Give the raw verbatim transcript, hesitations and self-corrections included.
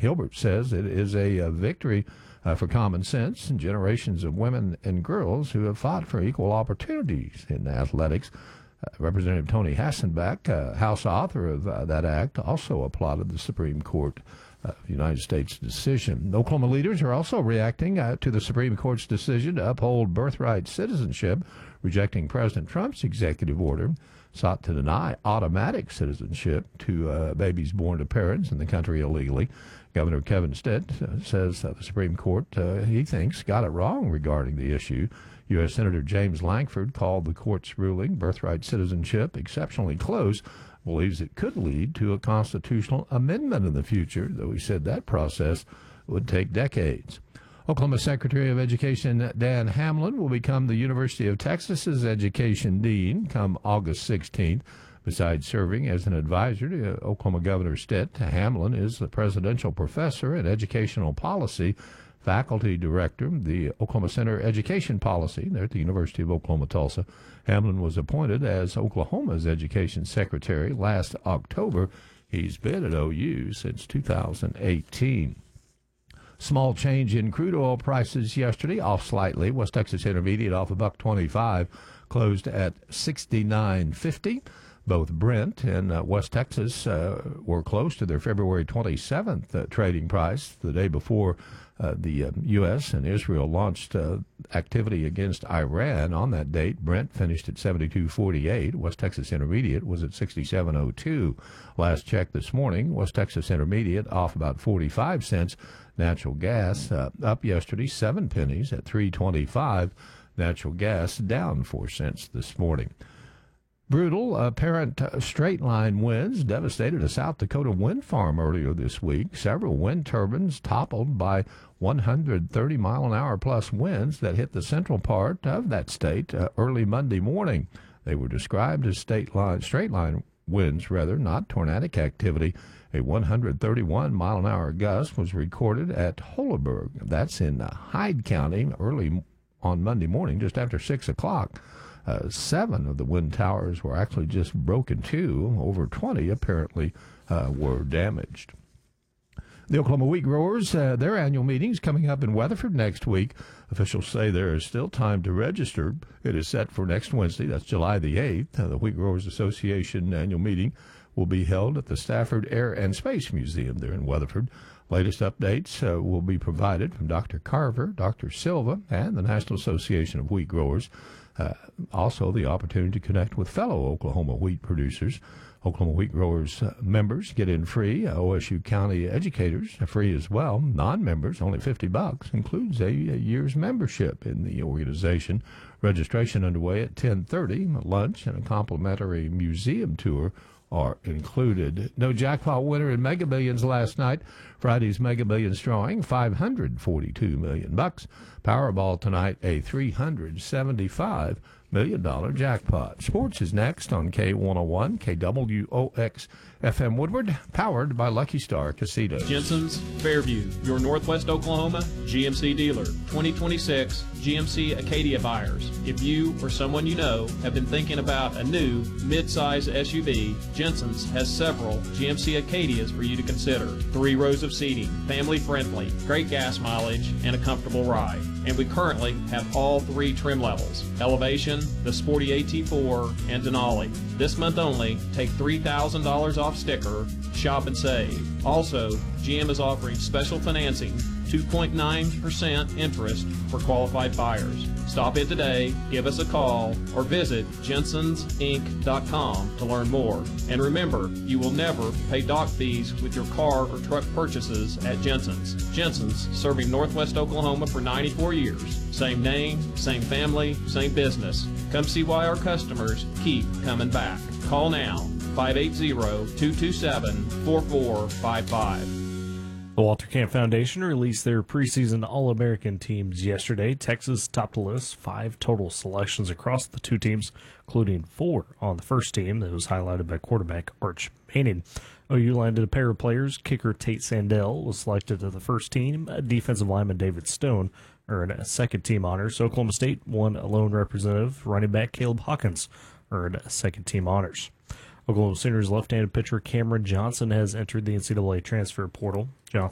Hilbert says it is a, a victory uh, for common sense and generations of women and girls who have fought for equal opportunities in athletics. Uh, Representative Tony Hassenbeck, uh, House author of uh, that act, also applauded the Supreme Court uh, United States decision. Oklahoma leaders are also reacting uh, to the Supreme Court's decision to uphold birthright citizenship, rejecting President Trump's executive order sought to deny automatic citizenship to uh, babies born to parents in the country illegally. Governor Kevin Stitt uh, says uh, the Supreme Court, uh, he thinks, got it wrong regarding the issue. U S. Senator James Lankford called the court's ruling, birthright citizenship, exceptionally close, believes it could lead to a constitutional amendment in the future, though he said that process would take decades. Oklahoma Secretary of Education Dan Hamlin will become the University of Texas's education dean come August sixteenth. Besides serving as an advisor to Oklahoma Governor Stitt, Hamlin is the presidential professor in educational policy, faculty director of the Oklahoma Center Education Policy there at the University of Oklahoma Tulsa. Hamlin was appointed as Oklahoma's education secretary last October. He's been at O U since two thousand eighteen. Small change in crude oil prices yesterday, off slightly. West Texas Intermediate off a buck twenty-five, closed at sixty-nine fifty. Both Brent and uh, West Texas uh, were close to their February twenty-seventh uh, trading price. The day before uh, the uh, U S and Israel launched uh, activity against Iran on that date, Brent finished at seventy-two forty-eight. West Texas Intermediate was at sixty-seven oh two. Last check this morning, West Texas Intermediate off about forty-five cents. Natural gas uh, up yesterday, seven pennies at three twenty-five. Natural gas down four cents this morning. Brutal apparent uh, straight line winds devastated a South Dakota wind farm earlier this week. Several wind turbines toppled by one hundred thirty mile an hour plus winds that hit the central part of that state uh, early Monday morning. They were described as state line, straight line winds, rather, not tornadic activity. A one hundred thirty-one mile an hour gust was recorded at Holeburg. That's in uh, Hyde County early on Monday morning, just after six o'clock. Uh, seven of the wind towers were actually just broken too. Over twenty apparently uh, were damaged. The Oklahoma wheat growers, uh, their annual meeting's coming up in Weatherford next week. Officials say there is still time to register. It is set for next Wednesday. That's July the eighth. Uh, the Wheat Growers Association annual meeting will be held at the Stafford Air and Space Museum there in Weatherford. Latest updates uh, will be provided from Doctor Carver, Doctor Silva, and the National Association of Wheat Growers. Uh, also, the opportunity to connect with fellow Oklahoma wheat producers. Oklahoma Wheat Growers uh, members get in free. Uh, O S U County educators are free as well. Non-members, only fifty bucks, includes a, a year's membership in the organization. Registration underway at ten thirty. Lunch and a complimentary museum tour are included. No jackpot winner in Mega Millions last night. Friday's Mega Millions drawing, five hundred forty-two million bucks. Powerball tonight, a three hundred seventy-five million dollars jackpot. Sports is next on K one oh one, K W O X F M Woodward, powered by Lucky Star Casino. Jensen's Fairview, your Northwest Oklahoma G M C dealer. twenty twenty-six G M C Acadia buyers. If you or someone you know have been thinking about a new mid-size S U V, Jensen's has several G M C Acadias for you to consider. Three rows of seating, family friendly, great gas mileage, and a comfortable ride. And we currently have all three trim levels: Elevation, the Sporty A T four, and Denali. This month only, take three thousand dollars off sticker, shop and save. Also, G M is offering special financing, two point nine percent interest for qualified buyers. Stop in today, give us a call, or visit jensens inc dot com to learn more. And remember, you will never pay dock fees with your car or truck purchases at Jensen's. Jensen's, serving Northwest Oklahoma for ninety-four years. Same name, same family, same business. Come see why our customers keep coming back. Call now, five eight zero, two two seven, four four five five. The Walter Camp Foundation released their preseason All-American teams yesterday. Texas topped the list, five total selections across the two teams, including four on the first team that was highlighted by quarterback Arch Manning. O U landed a pair of players. Kicker Tate Sandell was selected to the first team. Defensive lineman David Stone earned a second-team honors. Oklahoma State won a lone representative. Running back Caleb Hawkins earned second-team honors. Oklahoma Sooners left-handed pitcher Cameron Johnson has entered the N C double A transfer portal. Johnson